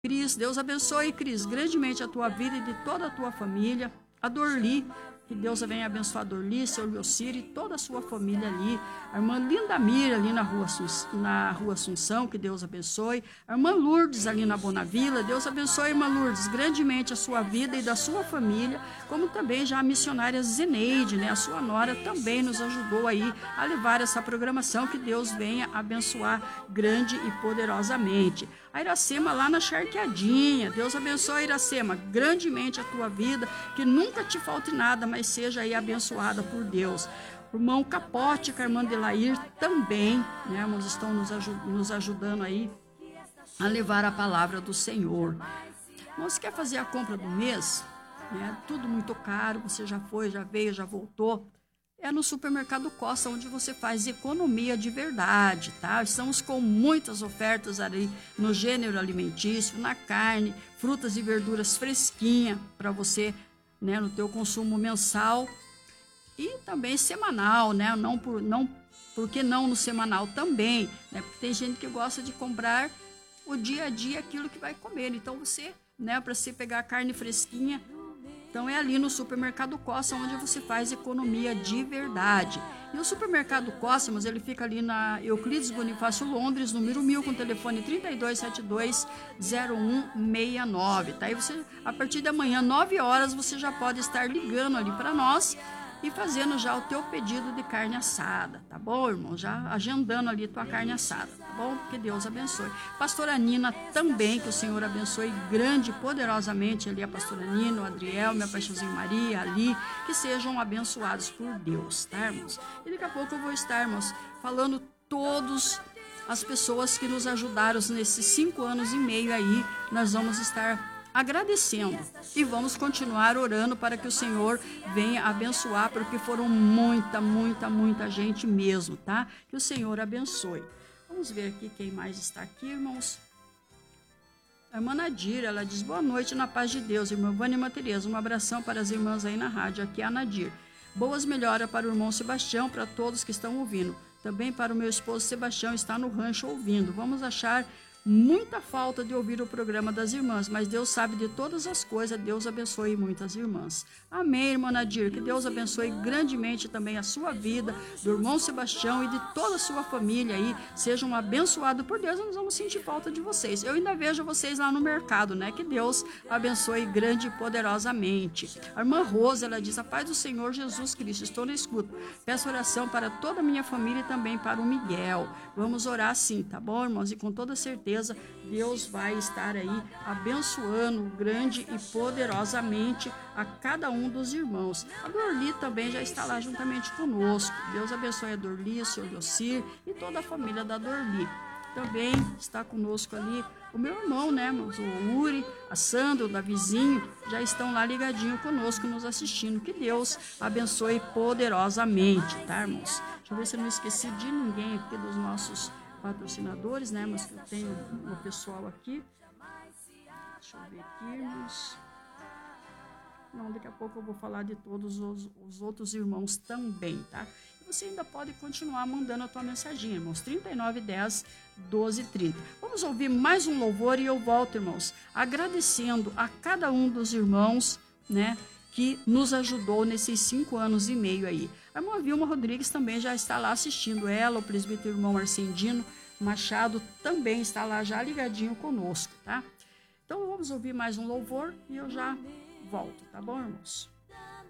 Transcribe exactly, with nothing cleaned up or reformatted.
Cris, Deus abençoe, Cris, grandemente a tua vida e de toda a tua família. A Dorli, que Deus venha abençoar a Dorli, seu Liocir e toda a sua família ali. A irmã Linda Mira, ali na rua, na rua Assunção, que Deus abençoe. A irmã Lourdes, ali na Bonavila, Deus abençoe, irmã Lourdes, grandemente a sua vida e da sua família, como também já a missionária Zeneide, né? A sua nora também nos ajudou aí a levar essa programação, que Deus venha abençoar grande e poderosamente. A Iracema lá na Charqueadinha, Deus abençoe, Iracema, grandemente a tua vida, que nunca te falte nada, mas seja aí abençoada por Deus. O irmão Capote, com a irmã Delair também, né, irmãos, estão nos, ajud nos ajudando aí a levar a palavra do Senhor. Você quer fazer a compra do mês? Né, tudo muito caro, você já foi, já veio, já voltou. É no Supermercado Costa, onde você faz economia de verdade, tá? Estamos com muitas ofertas ali no gênero alimentício, na carne, frutas e verduras fresquinhas para você, né, no teu consumo mensal e também semanal, né? Não por não porque não no semanal também, né? Porque tem gente que gosta de comprar o dia a dia aquilo que vai comer. Então você, né, para você pegar a carne fresquinha, então é ali no Supermercado Costa, onde você faz economia de verdade. E o Supermercado Costa, mas ele fica ali na Euclides Bonifácio, Londres, número mil, com telefone trinta e dois setenta e dois zero um seis nove. Tá? E você, a partir de amanhã, nove horas, você já pode estar ligando ali para nós e fazendo já o teu pedido de carne assada, tá bom, irmão? Já agendando ali tua carne assada, tá bom? Que Deus abençoe. Pastora Nina também, que o Senhor abençoe grande e poderosamente ali a pastora Nina, o Adriel, minha paixãozinha Maria, ali, que sejam abençoados por Deus, tá, irmãos? E daqui a pouco eu vou estar, irmãos, falando todos as pessoas que nos ajudaram nesses cinco anos e meio aí, nós vamos estar agradecendo e vamos continuar orando para que o Senhor venha abençoar, porque foram muita, muita, muita gente mesmo, tá? Que o Senhor abençoe. Vamos ver aqui quem mais está aqui, irmãos. A irmã Nadir, ela diz, boa noite na paz de Deus, irmã Vânia e irmã Tereza, um abração para as irmãs aí na rádio, aqui é a Nadir. Boas melhoras para o irmão Sebastião, para todos que estão ouvindo. Também para o meu esposo Sebastião, está no rancho ouvindo. Vamos achar muita falta de ouvir o programa das irmãs, mas Deus sabe de todas as coisas. Deus abençoe muitas irmãs. Amém, irmã Nadir, que Deus abençoe grandemente também a sua vida, do irmão Sebastião e de toda a sua família aí, sejam abençoados por Deus. Nós vamos sentir falta de vocês. Eu ainda vejo vocês lá no mercado, né? Que Deus abençoe grande e poderosamente. A irmã Rosa, ela diz, a paz do Senhor Jesus Cristo, estou na escuta. Peço oração para toda a minha família e também para o Miguel. Vamos orar sim, tá bom, irmãos? E com toda certeza Deus vai estar aí abençoando grande e poderosamente a cada um dos irmãos. A Dorli também já está lá juntamente conosco. Deus abençoe a Dorli, o senhor Liocir e toda a família da Dorli. Também está conosco ali o meu irmão, né, irmãos? O Uri, a Sandra, o Davizinho, já estão lá ligadinho conosco, nos assistindo. Que Deus abençoe poderosamente, tá, irmãos? Deixa eu ver se eu não esqueci de ninguém aqui dos nossos patrocinadores, né, mas que eu tenho o pessoal aqui. Deixa eu ver aqui, irmãos. Não, daqui a pouco eu vou falar de todos os, os outros irmãos também, tá? E você ainda pode continuar mandando a tua mensagem, irmãos. trinta e nove, dez, doze, trinta. Vamos ouvir mais um louvor e eu volto, irmãos, agradecendo a cada um dos irmãos, né, que nos ajudou nesses cinco anos e meio aí. A irmã Vilma Rodrigues também já está lá assistindo ela, o presbítero irmão Arcendino Machado também está lá já ligadinho conosco, tá? Então vamos ouvir mais um louvor e eu já volto, tá bom, irmãos?